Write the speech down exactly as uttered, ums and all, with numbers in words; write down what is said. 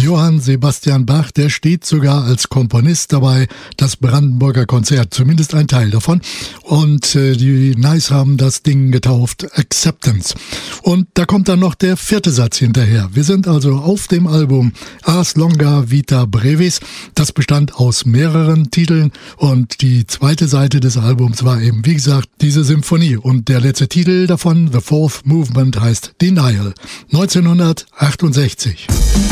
Johann Sebastian Bach, der steht sogar als Komponist dabei, das Brandenburger Konzert, zumindest ein Teil davon. Und äh, die Nice haben das Ding getauft Acceptance. Und da kommt dann noch der vierte Satz hinterher. Wir sind also auf dem Album Ars Longa Vita Brevis. Das bestand aus mehreren Titeln und die zweite Seite des Albums war eben, wie gesagt, diese Symphonie. Und der letzte Titel davon, The Fourth Movement, heißt Denial. neunzehnhundertachtundsechzig.